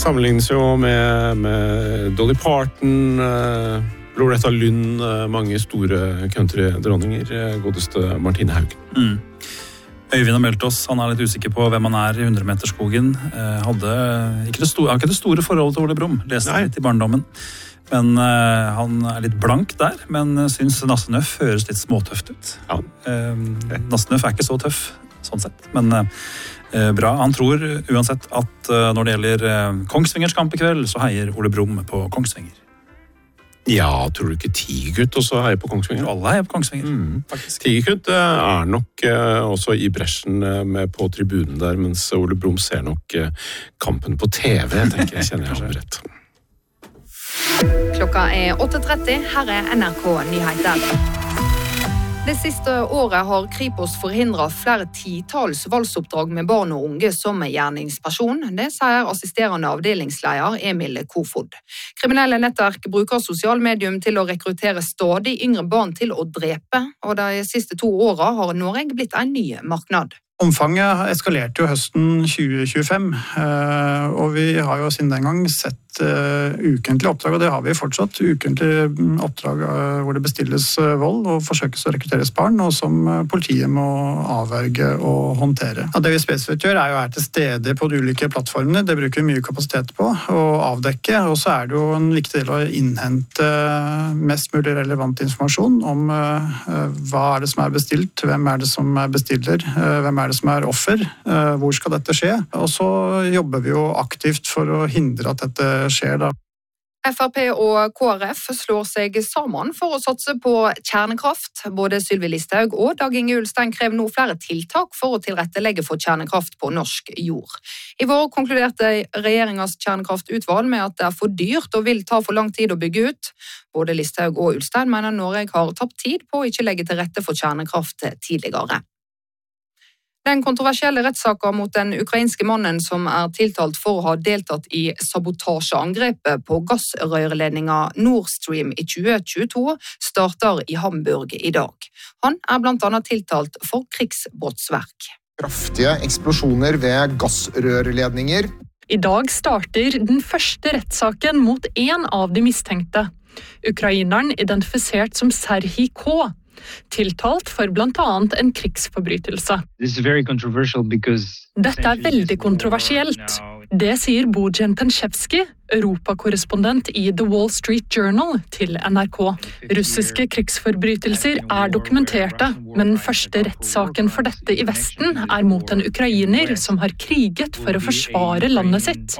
sammenlignes jo med Dolly Parton, Loretta Lynn, mange store countrydronninger, godeste Martine Haugen. Øyvind har meldt oss, han litt usikker på hvem han I 100-meterskogen. Hadde ikke det store forholdet til Ole Brumm, leste litt I barndommen. Men han litt blank der, men synes Nasse Nøff høres litt småtøft ut. Ja. Nasse Nøff ikke så tøff, sånn sett. Men bra, han tror uansett at når det gjelder Kongsvingers kamp I kveld, så heier Ole Brumm på Kongsvinger. Ja, tror du ikke Tigergutt også heier på Kongsvinger? Alle heier på Kongsvinger, faktisk. Tigergutt nok også I bresjen med på tribunen der, mens Ole Brumm ser nok kampen på TV, tenker jeg, kjenner jeg ham rett. Klokka 8:30, her NRK Nyheter. Det siste året har Kripos forhindret flere titals voldsoppdrag med barn og unge som gjerningsperson. Det sier assisterende avdelingsleder Emil Kofod. Kriminelle nettverk bruker sosial medium til å rekruttere stadig yngre barn til å drepe, og de siste 2 årene har Norge blitt en ny marknad. Omfanget eskalerte jo høsten 2025, og vi har jo siden den gang sett ukentlige oppdrag, og det har vi fortsatt. Ukentlige oppdrag hvor det bestilles vold og forsøkes å rekrutteres barn, og som politiet må avverge og håndtere. Og det vi spesifikt gjør jo til stede på de ulike plattformene. Det bruker vi mye kapasitet på å avdekke, og så det jo en viktig del å innhente mest mulig relevant informasjon om hva det som bestilt, hvem det som bestiller, hvem det som offer, hvor skal dette skje? Og så jobber vi jo aktivt for å hindre at dette skjer da. FrP og KrF slår seg sammen for å satse på kjernekraft. Både Sylvi Listhaug og Dag Inge Ulstein krever nå flere tiltak for å tilrettelegge for kjernekraft på norsk jord. I vår konkluderte regjeringens kjernekraftutvalg med at det for dyrt og vil ta for lang tid å bygge ut. Både Listhaug og Ulstein mener Norge har tapt tid på å ikke legge til rette for kjernekraft tidligere. Den kontroversielle rettssaken mot den ukrainske mannen som tiltalt for å ha deltatt I sabotasjeangrepet på gassrørledningen Nord Stream I 2022 starter I Hamburg I dag. Han blant annet tiltalt for krigsbrottsverk. Kraftige eksplosjoner ved gassrørledninger. I dag starter den første rettssaken mot en av de mistenkte. Ukraineren identifisert som Serhij K. Tiltalt for blant annet en krigsforbrytelse. Dette veldig kontroversielt. Det sier Bojan Penchevsky, europakorrespondent I The Wall Street Journal, til NRK. Russiske krigsforbrytelser dokumenterte, men den første rettssaken for dette I Vesten mot en ukrainer som har kriget for å forsvare landet sitt.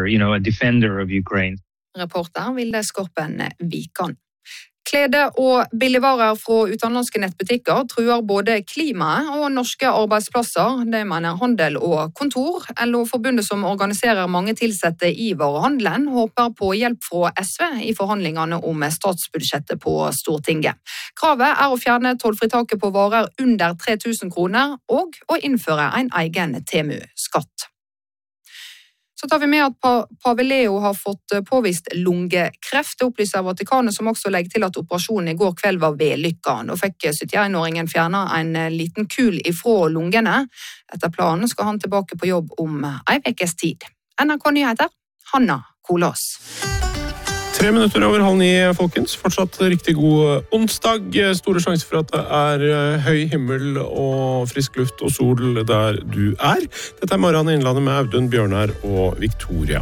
Reporter Vilde Skorpen Vikan. Klede og billigvarer fra utenlandske nettbutikker truer både klimaet og norske arbeidsplasser. Det mener Handel og Kontor. LO-forbundet som organiserer mange tilsette I varehandelen håper på hjelp fra SV I forhandlingene om statsbudsjettet på Stortinget. Kravet å fjerne tollfritaket på varer under 3.000 kroner og å innføre en egen TMU-skatt. Så tar vi med at Pave Leo har fått påvist lungekreft. Det opplyser Vatikanet, som også legger til at operasjonen I går kveld var vellykket. Nå fikk 71-åringen fjernet en liten kul ifra lungene. Etter planen skal han tilbake på jobb om en ukes tid. NRK Nyheter, Hanna Kolås. 3 minutter over 8:30, folkens. Fortsatt riktig god onsdag. Store sjanser for at det høy himmel og frisk luft og sol der du Dette Morgen I Innlandet med Audun, Bjørnar og Victoria.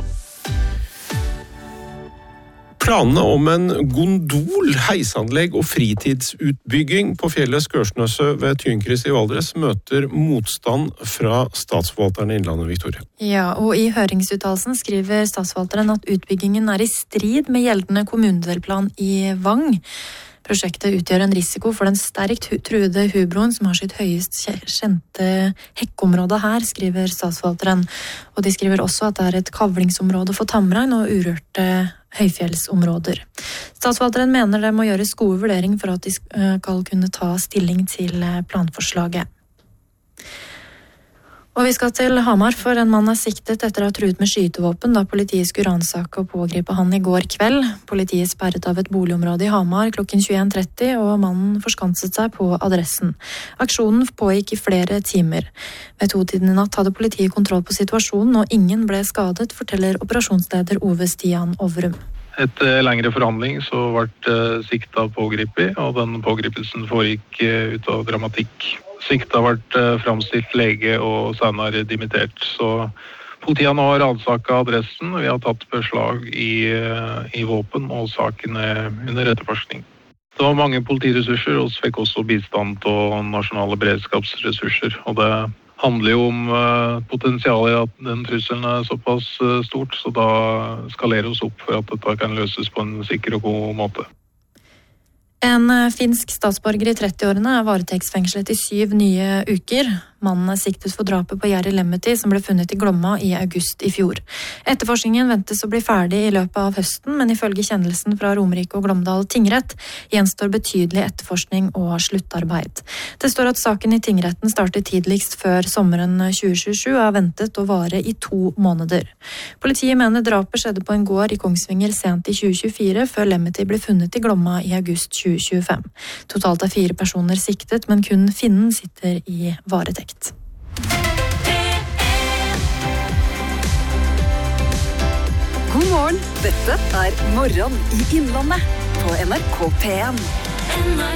Planene om en gondol, heisanlegg og fritidsutbygging på fjellet Skørsnøse ved Tynkris I Valdres møter motstand fra statsforvalteren I Innlandet, Victoria. Ja, og I høringsuttalelsen skriver statsforvalteren at utbyggingen I strid med gjeldende kommunedelplan I Vang. Prosjektet utgjør en risiko for den sterkt truede hubroen som har sitt høyest kjente hekkområde her, skriver statsforvalteren. Og de skriver også at det et kavlingsområde for tamrein og urørte høyfjellsområder. Statsforvalteren mener det må gjøres gode vurderinger for at de skal kunne ta stilling til planforslaget. Og vi skal til Hamar, for en mann er siktet etter å ha truet med skytevåpen da politiet skulle ransake og pågripe han i går kveld. Politiet sperret av et boligområde i Hamar klokken 21:30, og mannen forskanset seg på adressen. Aksjonen pågikk i flere timer. Ved 2-tiden i natt hadde politiet kontroll på situasjonen, og ingen ble skadet, forteller operasjonsleder Ove Stian Overum. Etter lengre forhandling så ble sikta pågripet, og den pågripelsen foregikk ut av dramatikk. Sikta ble framstilt lege og senere dimittert, så politiet nå har ransaket adressen. Vi har tatt beslag i våpen, og saken er under etterforskning. Det var mange politiressurser, og vi fikk også bistand til nasjonale beredskapsressurser, og det handler jo om potensialet i at den trusselen er såpass stort, så da skalerer oss opp for at dette kan løses på en sikker og god måte. En finsk statsborger i 30-årene er varetektsfengslet i 7 nye uker. Mannen er siktet for drapet på Jari Lemmetti, som ble funnet i Glomma i august i fjor. Etterforskningen ventes å bli ferdig i løpet av høsten, men ifølge kjennelsen fra Romerike og Glåmdal tingrett gjenstår betydelig etterforskning og sluttarbeid. Det står at saken i tingretten starter tidligst før sommeren 2027 og er ventet å vare i 2 måneder. Politiet mener drapet skjedde på en gård i Kongsvinger sent i 2024, før Lemmetti ble funnet i Glomma i august 2025. Totalt er 4 personer siktet, men kun finnen sitter i varetekt. God morgen, dette er Morgen i Innlandet på NRK P1.